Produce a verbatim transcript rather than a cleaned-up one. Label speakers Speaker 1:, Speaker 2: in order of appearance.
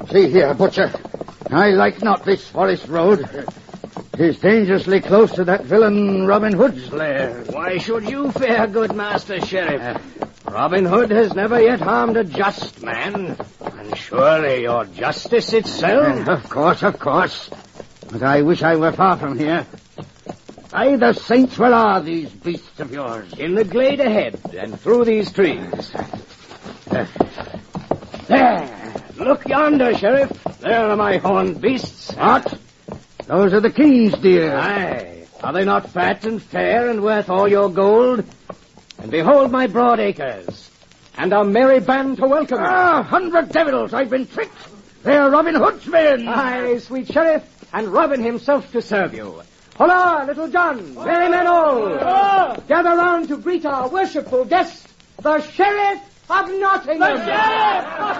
Speaker 1: See here, Butcher. I like not this forest road. Tis dangerously close to that villain Robin Hood's lair.
Speaker 2: Why should you fear, good Master Sheriff? Uh, Robin Hood has never yet harmed a just man. And surely you're justice itself.
Speaker 1: Uh, of course, of course. But I wish I were far from here. By the saints, where are these beasts of yours?
Speaker 2: In the glade ahead and through these trees.
Speaker 1: Uh, there.
Speaker 2: Look yonder, Sheriff. There are my horned beasts.
Speaker 1: What? Those are the king's deer.
Speaker 2: Aye. Are they not fat and fair and worth all your gold? And behold my broad acres. And a merry band to welcome you.
Speaker 1: Ah, hundred devils, I've been tricked. They're Robin Hood's men.
Speaker 2: Aye, sweet Sheriff, and Robin himself to serve you. Holla, Little John, merry men all. Oh. Gather round to greet our worshipful guest, the Sheriff of Nottingham. The Sheriff!